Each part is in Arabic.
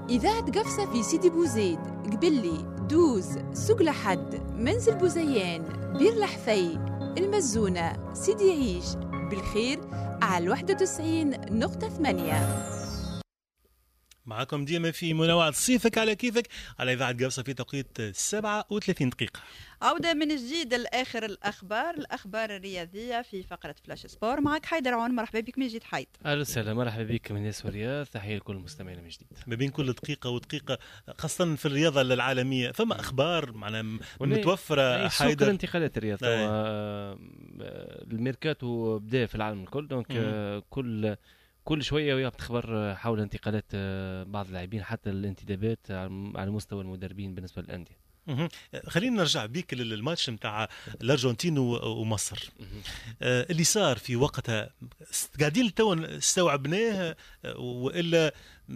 إذاعة قفصة في سيدي بوزيد، قبلي، دوز، سوق لحد، منزل بوزيان، بير لحفي، المزونة، سيدي عيش، بالخير على 91.8. معكم ديما في منوعة صيفك على كيفك على إذاعة قفصة في توقيت 37 دقيقة. عودة من جديد لآخر الأخبار الرياضية في فقرة فلاش سبور. معك حيدر عون، مرحبا بك من جديد حيد. أهلا وسهلا، مرحبا بك من ياس ورياض، تحية لكل المستمعين من جديد. ما بين كل دقيقة ودقيقة خاصة في الرياضة العالمية فما أخبار معنا متوفرة حيدر. سوق الانتقالات الرياض الميركاتو بدأ في العالم الكل، دونك كل شويه ويا بتخبر حول انتقالات بعض اللاعبين، حتى الانتدابات على مستوى المدربين بالنسبه للانديه. خلينا نرجع بيك للماتش نتاع الارجنتين ومصر. اللي صار في وقتها قاعدين تو استوعبناه والا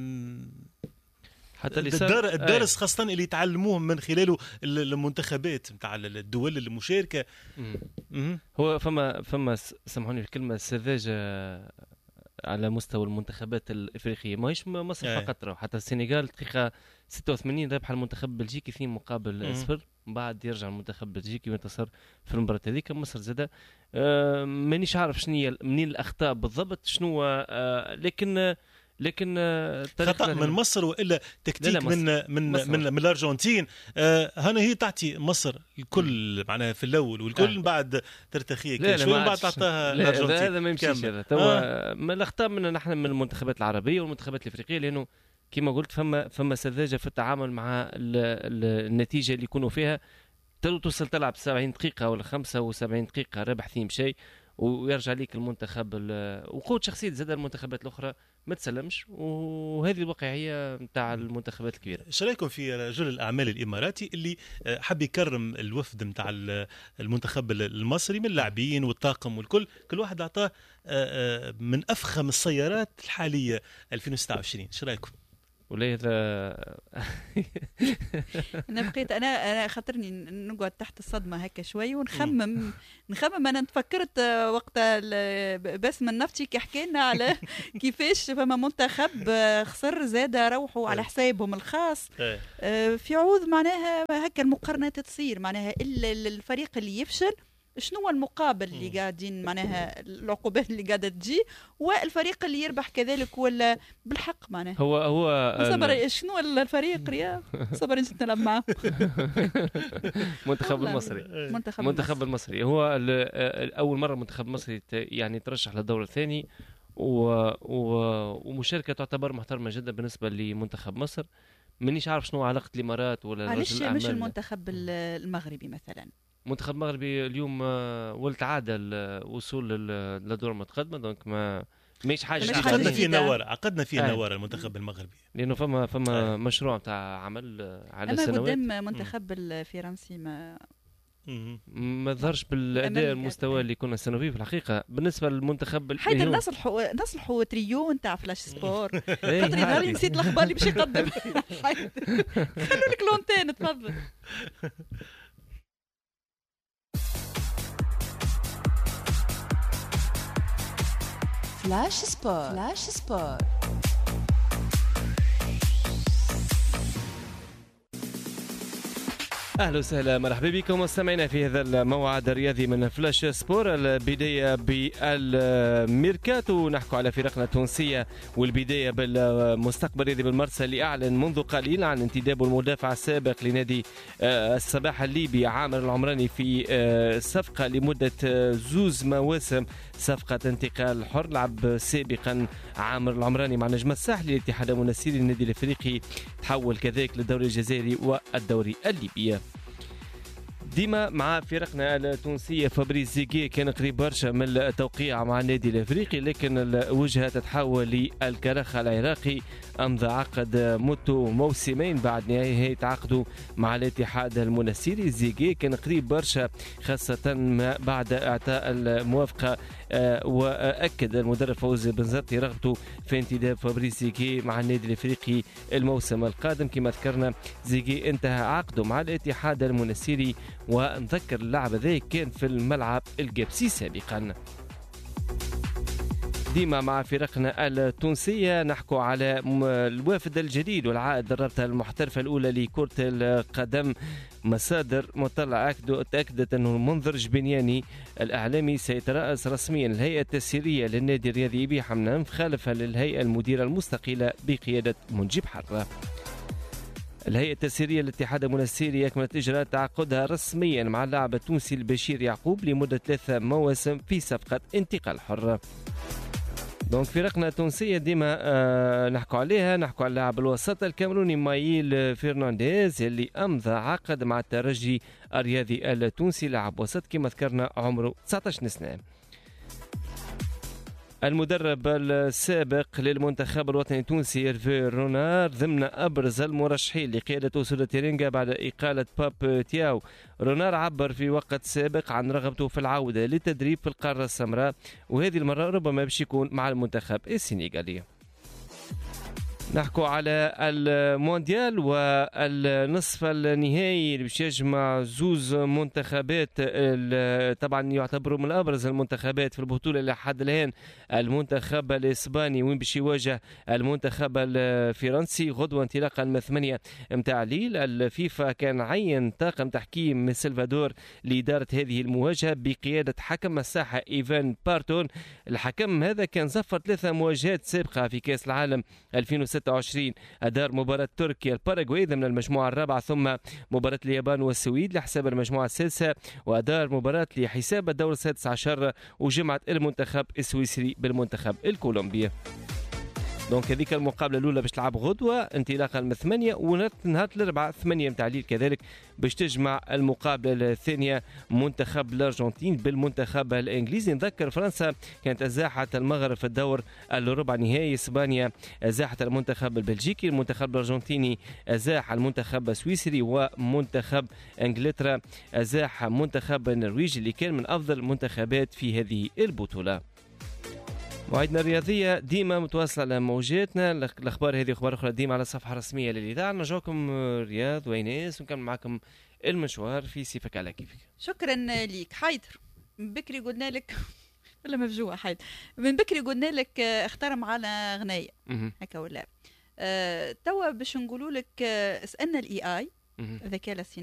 حتى اللي صار الدرس خاصه اللي يتعلموه من خلاله المنتخبات نتاع الدول المشاركه. هو فما سامحوني الكلمه سذاجه على مستوى المنتخبات الافريقيه، ماهيش مصر فقط، حتى السنغال دقيقه 86 ربح المنتخب البلجيكي 2-0، بعد يرجع المنتخب البلجيكي وينتصر في المباراه هذيك. مصر زاده مانيش عارف شنو منين الاخطاء بالضبط شنو، لكن خطأ من مصر والا تكتيك لا من الارجنتين. هنا هي تعطي مصر الكل معناها في الاول والكل من بعد ترتخي كل شوي بعد تعطيها الارجنتين. هذا ما يمشيش هذا توا ما الاخطاء من نحن من المنتخبات العربيه والمنتخبات الافريقيه، لانه كما قلت فما سذاجه في التعامل مع النتيجه اللي يكونوا فيها. توصل تلعب 70 دقيقه ولا 75 دقيقه رابح ثيم شيء ويرجع ليك المنتخب وقوة شخصية زاد المنتخبات الأخرى ما تسلمش، وهذه الواقعية نتاع المنتخبات الكبيرة. ايش رايكم في رجل الأعمال الإماراتي اللي حب يكرم الوفد نتاع المنتخب المصري من اللاعبين والطاقم والكل، كل واحد أعطاه من أفخم السيارات الحالية 2026؟ ايش رايكم؟ ولا هذا انا بقيت انا خاطرني نقعد تحت الصدمه هكا شوي ونخمم انا تفكرت وقت باسم النفطي كي حكى لنا على كيفاش فما منتخب خسر زاد روحوا على حسابهم الخاص في عوض معناها هكا المقارنات تصير معناها الا الفريق اللي يفشل شنو المقابل اللي قاعدين معناها العقوبات اللي قاعده تجي، والفريق اللي يربح كذلك ولا بالحق معناها هو صبر شنو الفريق رياض صبر انت تلعب معه منتخب المصري هو اول مره منتخب مصري يعني ترشح للدور الثاني ومشاركه تعتبر محترمه جدا بالنسبه لمنتخب مصر. مانيش عارف شنو علاقه الامارات ولا علاش مش المنتخب المغربي مثلا. المنتخب المغربي اليوم ولت عادة وصول للدور المتقدمة، دونك ماهيش حاجة جديدة. عقدنا فيه نوار المنتخب المغربي، لأنه فما مشروع تاع عمل على سنوات. أما قدام المنتخب الفرنسي ما ظهرش بالأداء المستوى اللي كنا نستناو في الحقيقة. بالنسبة للمنتخب حيدر نصلحوا تريو نتاع فلاش سبور خاطر يظهر نسيت الأخبار اللي باش يقدم. خلوا لك لونتين تفضل. فلاش سبور. اهلا وسهلا، مرحبا بكم مستمعينا في هذا الموعد الرياضي من فلاش سبور. البدايه بالميركاتو، نحكي على فرقنا التونسيه والبدايه بالمستقبل الرياضي بالمرسى اللي اعلن منذ قليل عن انتدابه المدافع السابق لنادي الصباح الليبي عامر العمراني في صفقه لمده 2 مواسم، صفقه انتقال حر. لعب سابقا عامر العمراني مع نجم الساحلي الاتحاد المنسيري للنادي الافريقي، تحول كذلك للدوري الجزائري والدوري الليبي. ديما مع فرقنا التونسية فابريس زيغي كان قريب برشا من التوقيع مع النادي الافريقي، لكن الوجهة تتحول للكرخة العراقي. امضى عقد مدته موسمين بعد نهاية عقده مع الاتحاد المنسيري. زيغي كان قريب برشا خاصة بعد اعطاء الموافقة، واكد المدرب فوزي بن زرتي رغبته في انتداب فابريس زيغي مع النادي الافريقي الموسم القادم. كما ذكرنا زيغي انتهى عقده مع الاتحاد المنسيري، ونذكر اللاعب هذا كان في الملعب الجبسي سابقا. ديما مع فرقنا التونسية نحكو على الوافد الجديد والعائد الرابطة المحترفة الأولى لكرة القدم. مصادر مطلعة أكدت أنه المنذر جبنياني الإعلامي سيترأس رسميا الهيئة التسييرية للنادي الرياضي إبي حمنان مخالفة للهيئة المديرة المستقلة بقيادة منجيب حرة. الهيئة التسييرية للاتحاد المنستيري أكملت إجراءات تعاقدها رسميا مع اللاعب التونسي البشير يعقوب لمدة 3 مواسم في صفقة انتقال حر. دونك فرقنا التونسية ديما نحكو عليها، نحكو على اللاعب الوسط الكاميروني مايل فرنانديز اللي أمضى عقد مع الترجي الرياضي التونسي، لاعب وسط كما ذكرنا عمره 19 سنة. المدرب السابق للمنتخب الوطني التونسي إيرفي رونار ضمن أبرز المرشحين لقيادة أسود تيرينجا بعد إقالة باب تياو. رونار عبر في وقت سابق عن رغبته في العودة للتدريب في القارة السمراء، وهذه المرة ربما باش يكون مع المنتخب السنغالي. نحكو على المونديال والنصف النهائي اللي باش يجمع زوز منتخبات طبعا يعتبروا من ابرز المنتخبات في البطوله لحد الان. المنتخب الاسباني وين باش يواجه المنتخب الفرنسي غدوه انطلاقا من 8 متاع الليل. الفيفا كان عين طاقم تحكيم من سلفادور لاداره هذه المواجهه بقياده حكم الساحه ايفان بارتون. الحكم هذا كان زفر 3 مواجهات سابقه في كاس العالم 2026، أدار مباراة تركيا الباراغواي ضمن المجموعة الرابعة، ثم مباراة اليابان والسويد لحساب المجموعة السادسة، وأدار مباراة لحساب الدور 16 وجمعت المنتخب السويسري بالمنتخب الكولومبي. دونك هذيك المقابله الاولى باش تلعب غدوه انطلاقا من 8 ونهار الاربعاء 8 متاع الليل كذلك باش تجمع المقابله الثانيه منتخب الارجنتين بالمنتخب الانجليزي. نذكر فرنسا كانت ازاحت المغرب في الدور الربع نهائي، اسبانيا ازاحت المنتخب البلجيكي، المنتخب الارجنتيني ازاح المنتخب السويسري، ومنتخب انجلترا ازاح منتخب النرويج اللي كان من افضل المنتخبات في هذه البطوله. موعدنا الرياضية ديما متواصلة على موجاتنا، الأخبار هذه أخبار أخرى ديما على الصفحة الرسمية للإذاعة. نرجوكم رياض وإناس ونكمل معكم المشوار في سيفك على كيفك. شكرا ليك حيدر. من بكري قلنا لك ولا مفجوعة حيدر، من بكري قلنا لك اختار معنا غنية هكا ولا توا باش نقولوا لك اسألنا الإي آي الذكاء الاصطناعي